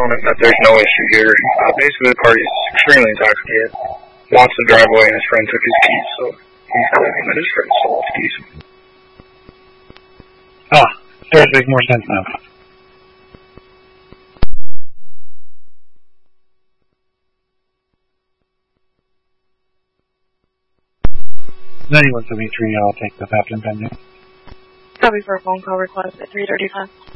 telling him that there's no issue here. Basically, the party's extremely intoxicated, wants to drive away, and his friend took his keys, so he's claiming that his friend stole his keys. Oh, that makes more sense now. Anyone, 73, I'll take the theft and pending. Copy for a phone call request at 3:35.